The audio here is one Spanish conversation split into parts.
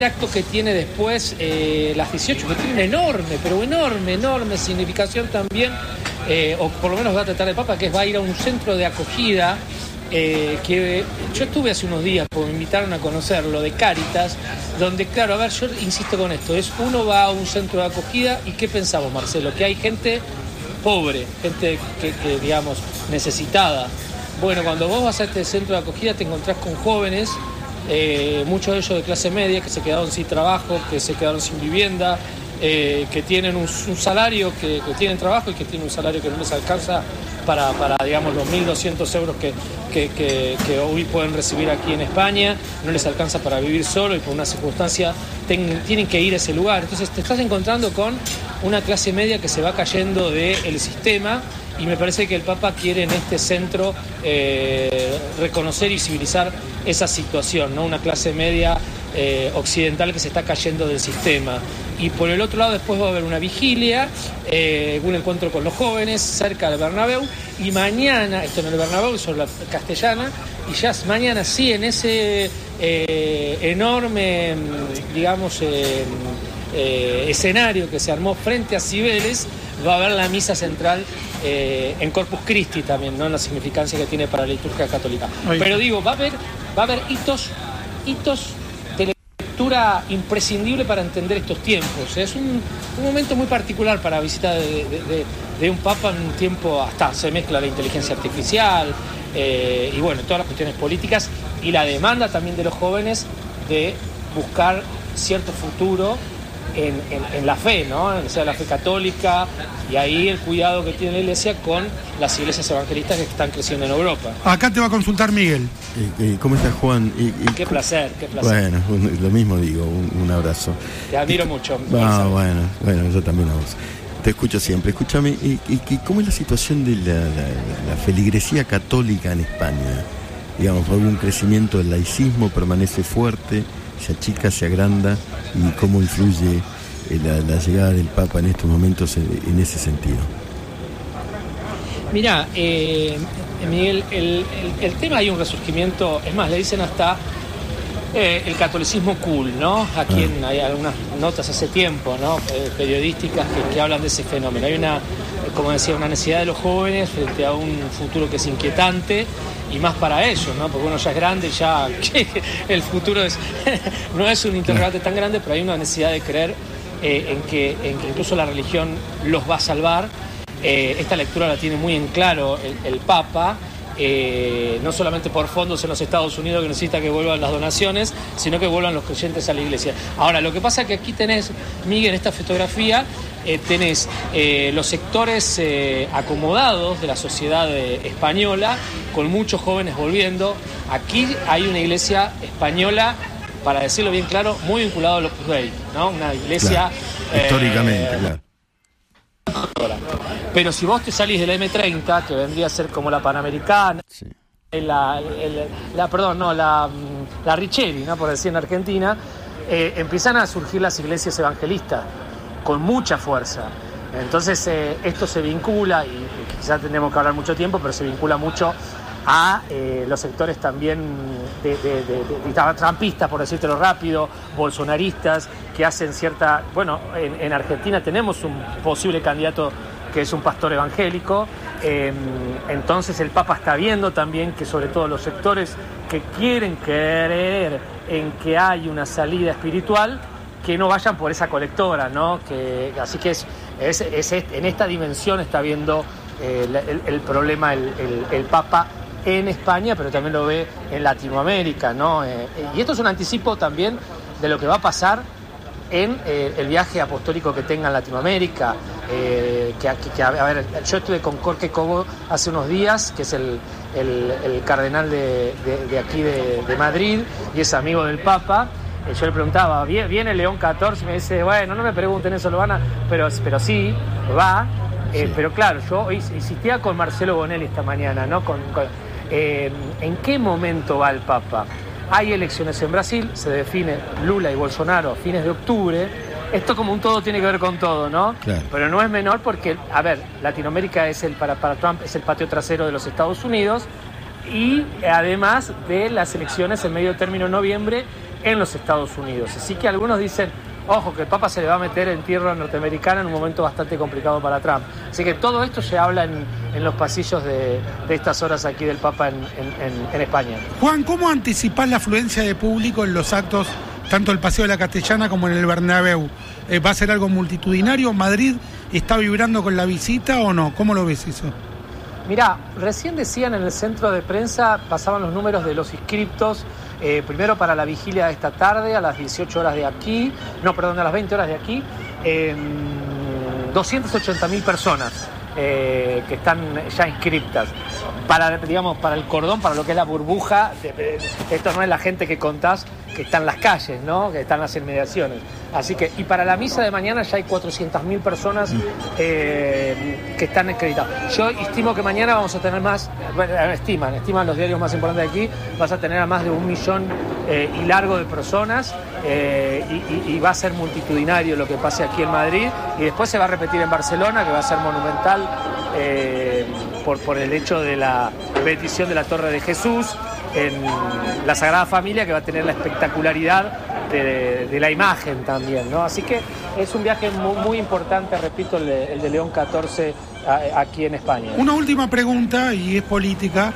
acto que tiene después las 18, que tiene una enorme significación también, o por lo menos va a tratar el Papa, que va a ir a un centro de acogida, que yo estuve hace unos días, porque me invitaron a conocerlo, de Cáritas, donde, claro, a ver, yo insisto con esto, uno va a un centro de acogida y ¿qué pensamos, Marcelo? Que hay gente pobre, gente que digamos, necesitada. Bueno, cuando vos vas a este centro de acogida te encontrás con jóvenes, muchos de ellos de clase media, que se quedaron sin trabajo, que se quedaron sin vivienda, que tienen un salario, que tienen trabajo y que tienen un salario que no les alcanza para digamos, los 1.200 euros que hoy pueden recibir aquí en España, no les alcanza para vivir solo y por una circunstancia tienen que ir a ese lugar. Entonces te estás encontrando con una clase media que se va cayendo del sistema, y me parece que el Papa quiere en este centro reconocer y civilizar esa situación, ¿no? Una clase media occidental que se está cayendo del sistema. Y por el otro lado después va a haber una vigilia, un encuentro con los jóvenes cerca del Bernabéu, y mañana, esto en el Bernabéu, sobre la Castellana, y ya mañana sí, en ese enorme, digamos, escenario que se armó frente a Cibeles, va a haber la misa central en Corpus Christi también, ¿no? En la significancia que tiene para la liturgia católica. Pero digo, va a haber hitos de lectura imprescindible para entender estos tiempos. Es un momento muy particular para visita de un Papa en un tiempo, hasta se mezcla la inteligencia artificial y bueno, todas las cuestiones políticas y la demanda también de los jóvenes de buscar cierto futuro en la fe, ¿no? O sea, la fe católica, y ahí el cuidado que tiene la Iglesia con las iglesias evangelistas que están creciendo en Europa. Acá te va a consultar Miguel. ¿Cómo estás, Juan? Qué placer. Bueno, lo mismo digo, un abrazo. Te admiro mucho. Bueno, yo también a vos. Te escucho siempre. Escúchame, ¿cómo es la situación de la feligresía católica en España? Digamos, ¿algún crecimiento del laicismo? ¿Permanece fuerte? ¿Se achica, se agranda? ¿Y cómo influye la llegada del Papa en estos momentos en ese sentido? Mirá, Miguel, el tema, hay un resurgimiento, es más, le dicen hasta el catolicismo cool, ¿no? Aquí hay algunas notas hace tiempo, ¿no? Periodísticas que hablan de ese fenómeno. Hay como decía, una necesidad de los jóvenes frente a un futuro que es inquietante, y más para ellos, ¿no? Porque uno ya es grande, ya el futuro no es un interrogante tan grande, pero hay una necesidad de creer en que incluso la religión los va a salvar. Esta lectura la tiene muy en claro el Papa, no solamente por fondos en los Estados Unidos, que necesita que vuelvan las donaciones, sino que vuelvan los creyentes a la iglesia. Ahora, lo que pasa es que aquí tenés, Miguel, en esta fotografía, tenés los sectores acomodados de la sociedad española, con muchos jóvenes volviendo. Aquí hay una iglesia española, para decirlo bien claro, muy vinculada al Opus Dei, ¿no? Una iglesia... Claro. Históricamente, claro. Pero si vos te salís de la M30, que vendría a ser como la Panamericana, sí, la Richeri, ¿no? Por decir en Argentina, empiezan a surgir las iglesias evangelistas con mucha fuerza. Entonces esto se vincula, y quizás tendremos que hablar mucho tiempo, pero se vincula mucho a los sectores también de trampistas, por decírtelo rápido, bolsonaristas, que hacen cierta... Bueno, en Argentina tenemos un posible candidato que es un pastor evangélico, entonces el Papa está viendo también que sobre todo los sectores que quieren creer en que hay una salida espiritual, que no vayan por esa colectora, ¿no? Así que es en esta dimensión está viendo el problema el Papa en España, pero también lo ve en Latinoamérica, ¿no? Y esto es un anticipo también de lo que va a pasar en el viaje apostólico que tenga en Latinoamérica. A ver, yo estuve con Jorge Cobo hace unos días, que es el cardenal de aquí de Madrid, y es amigo del Papa. Yo le preguntaba, ¿viene León XIV? Y me dice, bueno, no me pregunten eso, pero sí, va. Sí. Pero claro, yo insistía con Marcelo Bonelli esta mañana, ¿no? ¿En qué momento va el Papa? Hay elecciones en Brasil, se define Lula y Bolsonaro a fines de octubre. Esto como un todo tiene que ver con todo, ¿no? Claro. Pero no es menor porque, a ver, Latinoamérica para Trump es el patio trasero de los Estados Unidos, y además de las elecciones en medio término en noviembre, en los Estados Unidos. Así que algunos dicen, ojo, que el Papa se le va a meter en tierra norteamericana en un momento bastante complicado para Trump. Así que todo esto se habla en los pasillos de estas horas aquí del Papa en España. Juan, ¿cómo anticipás la afluencia de público en los actos, tanto el Paseo de la Castellana como en el Bernabéu? ¿Va a ser algo multitudinario? ¿Madrid está vibrando con la visita o no? ¿Cómo lo ves eso? Mirá, recién decían en el centro de prensa, pasaban los números de los inscriptos, primero para la vigilia de esta tarde, a las 18 horas de aquí, a las 20 horas de aquí, 280.000 personas que están ya inscriptas. Para el cordón, para lo que es la burbuja, esto no es la gente que contás que está en las calles, ¿no? Que están en las inmediaciones. Así que, y para la misa de mañana ya hay 400.000 personas que están acreditadas. Yo estimo que mañana vamos a tener más, estiman los diarios más importantes de aquí, vas a tener a más de 1 millón y largo de personas y va a ser multitudinario lo que pase aquí en Madrid, y después se va a repetir en Barcelona, que va a ser monumental por el hecho de la bendición de la Torre de Jesús en la Sagrada Familia, que va a tener la espectacularidad de la imagen también, ¿no? Así que es un viaje muy, muy importante, repito, el de León XIV aquí en España. Una última pregunta, y es política.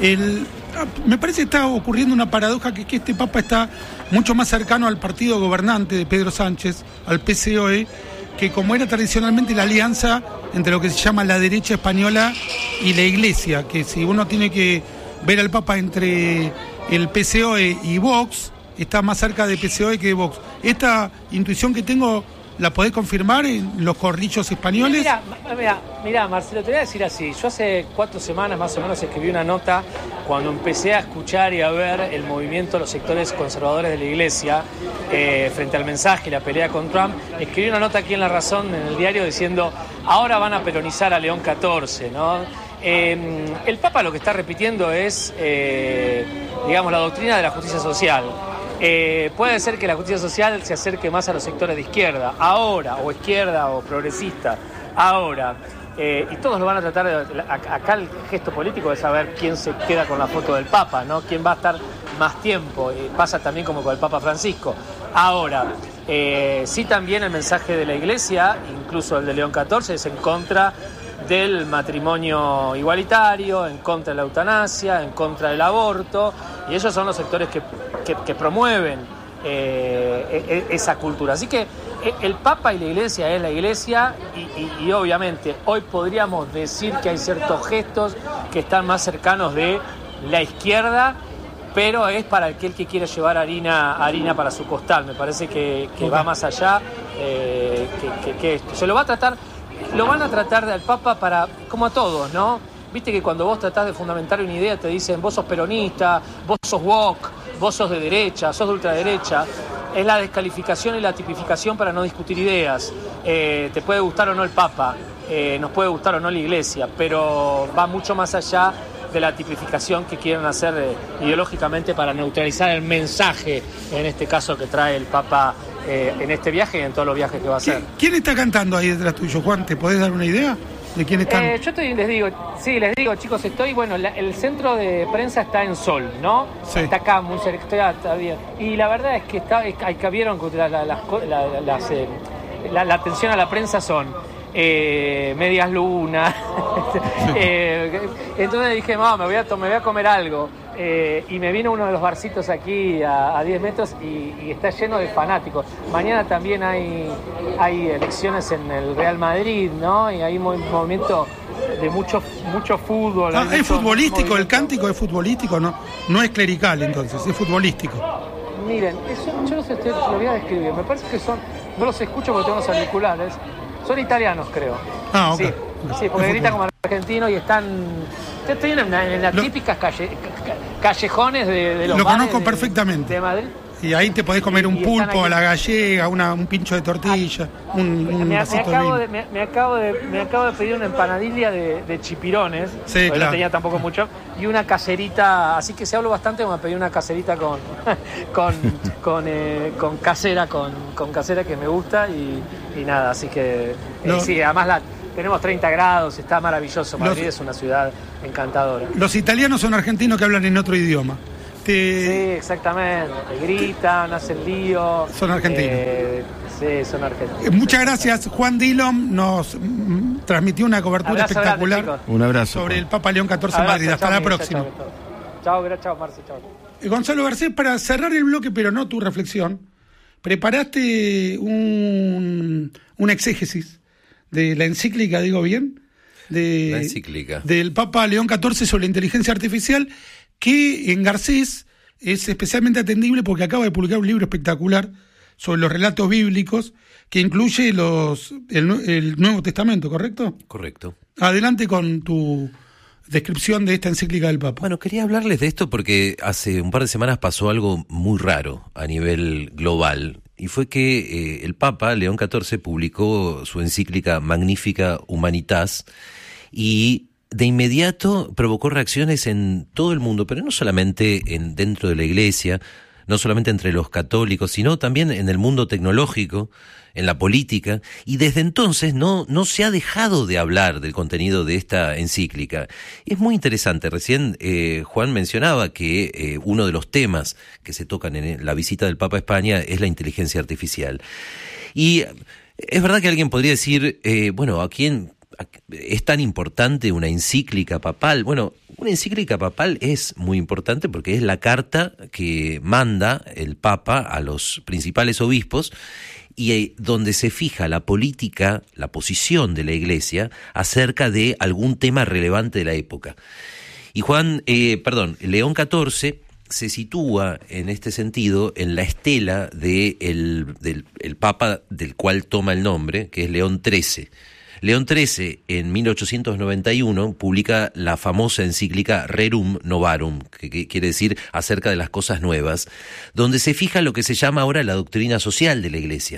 Me parece que está ocurriendo una paradoja, que este Papa está mucho más cercano al partido gobernante de Pedro Sánchez, al PSOE, que como era tradicionalmente la alianza entre lo que se llama la derecha española y la Iglesia, que si uno tiene que ver al Papa entre el PSOE y Vox, está más cerca de PSOE que de Vox. ¿Esta intuición que tengo la podés confirmar en los corrillos españoles? Mirá, Marcelo, te voy a decir así. Yo hace 4 semanas más o menos escribí una nota cuando empecé a escuchar y a ver el movimiento de los sectores conservadores de la Iglesia frente al mensaje y la pelea con Trump. Escribí una nota aquí en La Razón, en el diario, diciendo, ahora van a peronizar a León XIV, ¿no? El Papa lo que está repitiendo es, la doctrina de la justicia social. Puede ser que la justicia social se acerque más a los sectores de izquierda, ahora, o izquierda o progresista, ahora. Y todos lo van a tratar acá el gesto político de saber quién se queda con la foto del Papa, ¿no? Quién va a estar más tiempo. Pasa también como con el Papa Francisco. Ahora, sí, también el mensaje de la Iglesia, incluso el de León XIV, es en contra del matrimonio igualitario, en contra de la eutanasia, en contra del aborto, y ellos son los sectores que promueven esa cultura. Así que el Papa y la Iglesia es la Iglesia, y obviamente hoy podríamos decir que hay ciertos gestos que están más cercanos de la izquierda, pero es para aquel que quiere llevar harina para su costal. Me parece que va más allá que esto. Se lo va a tratar. Lo van a tratar al Papa para, como a todos, ¿no? Viste que cuando vos tratás de fundamentar una idea te dicen, vos sos peronista, vos sos woke, vos sos de derecha, sos de ultraderecha. Es la descalificación y la tipificación para no discutir ideas. Te puede gustar o no el Papa, nos puede gustar o no la Iglesia, pero va mucho más allá de la tipificación que quieren hacer ideológicamente para neutralizar el mensaje, en este caso, que trae el Papa en este viaje y en todos los viajes que va a hacer. ¿Quién está cantando ahí detrás tuyo, Juan? ¿Te podés dar una idea de quién están? Les digo, chicos, el centro de prensa está en Sol, ¿no? Sí. Está acá, muy cerca, está bien. Y la verdad es que vieron que la atención a la prensa son medias lunas. Entonces dije, me voy a comer algo. Y me vino uno de los barcitos aquí a 10 metros y está lleno de fanáticos. Mañana también hay elecciones en el Real Madrid, ¿no? Y hay movimiento de mucho fútbol. Es futbolístico, el cántico es futbolístico, no es clerical, entonces, es futbolístico. Miren, yo lo voy a describir. Me parece que no los escucho porque tengo los auriculares. Son italianos, creo. Ah, ok. Sí, porque gritan como argentinos y están en las típicas callejones de los Lo bares conozco perfectamente. De Madrid. Y ahí te podés comer un pulpo a la gallega, un pincho de tortilla, un vasito de vino. Me acabo de pedir una empanadilla de chipirones, sí, claro. No tenía tampoco mucho, y una caserita, así que si hablo bastante, me pedí una caserita con casera que me gusta y nada, así que sí, además tenemos 30 grados, está maravilloso. Madrid es una ciudad encantadora. Los italianos son argentinos que hablan en otro idioma. Sí, exactamente. Gritan, hacen lío. Son argentinos. Sí, son argentinos. Muchas gracias. Juan Dillon nos transmitió una cobertura espectacular. Grande, un abrazo sobre el Papa León XIV en Madrid. Hasta la próxima. Chao, Marce, chao. Gonzalo Garcés, para cerrar el bloque, pero no tu reflexión, preparaste una exégesis de la encíclica, digo bien, la encíclica del Papa León XIV sobre la inteligencia artificial, que en Garcés es especialmente atendible porque acaba de publicar un libro espectacular sobre los relatos bíblicos que incluye el Nuevo Testamento, ¿correcto? Correcto. Adelante con tu descripción de esta encíclica del Papa. Bueno, quería hablarles de esto porque hace un par de semanas pasó algo muy raro a nivel global, y fue que el Papa León XIV publicó su encíclica Magnificat Humanitas, y de inmediato provocó reacciones en todo el mundo, pero no solamente dentro de la Iglesia, no solamente entre los católicos, sino también en el mundo tecnológico, en la política, y desde entonces no se ha dejado de hablar del contenido de esta encíclica. Es muy interesante. Recién Juan mencionaba que uno de los temas que se tocan en la visita del Papa a España es la inteligencia artificial. Y es verdad que alguien podría decir, ¿a quién es tan importante una encíclica papal? Bueno, una encíclica papal es muy importante porque es la carta que manda el Papa a los principales obispos y donde se fija la política, la posición de la Iglesia acerca de algún tema relevante de la época. Y León XIV se sitúa en este sentido en la estela del Papa del cual toma el nombre, que es León XIII. León XIII, en 1891, publica la famosa encíclica Rerum Novarum, que quiere decir acerca de las cosas nuevas, donde se fija lo que se llama ahora la doctrina social de la Iglesia.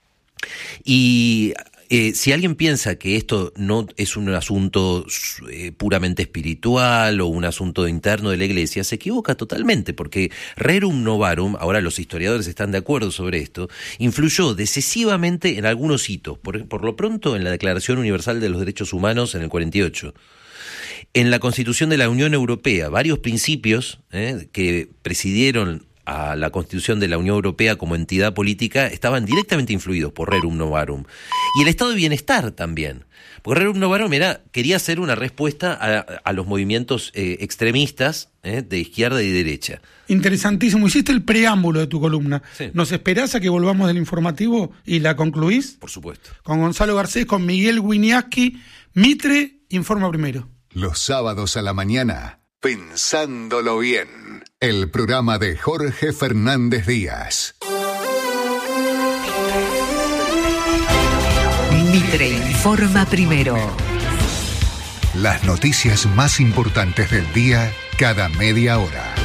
Y si alguien piensa que esto no es un asunto puramente espiritual o un asunto interno de la Iglesia, se equivoca totalmente, porque Rerum Novarum, ahora los historiadores están de acuerdo sobre esto, influyó decisivamente en algunos hitos, por lo pronto en la Declaración Universal de los Derechos Humanos en el 48. En la Constitución de la Unión Europea, varios principios que presidieron a la Constitución de la Unión Europea como entidad política estaban directamente influidos por Rerum Novarum. Y el estado de bienestar también. Porque Rerum Novarum quería ser una respuesta a los movimientos extremistas de izquierda y derecha. Interesantísimo. Hiciste el preámbulo de tu columna. Sí. ¿Nos esperás a que volvamos del informativo y la concluís? Por supuesto. Con Gonzalo Garcés, con Miguel Wieniawski. Mitre informa primero. Los sábados a la mañana, Pensándolo Bien. El programa de Jorge Fernández Díaz. Mitre informa primero. Las noticias más importantes del día cada media hora.